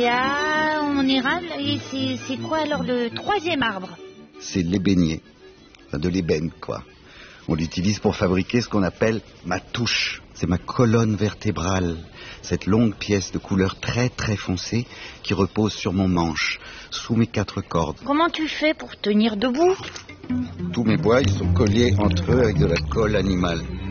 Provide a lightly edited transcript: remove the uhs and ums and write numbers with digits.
L'éphéréa, on ira. Et c'est quoi alors le troisième arbre? C'est l'ébénier, enfin, de l'ébène quoi. On l'utilise pour fabriquer ce qu'on appelle ma touche. C'est ma colonne vertébrale, cette longue pièce de couleur très très foncée qui repose sur mon manche, sous mes 4 cordes. Comment tu fais pour tenir debout? Tous mes bois, ils sont collés entre eux avec de la colle animale.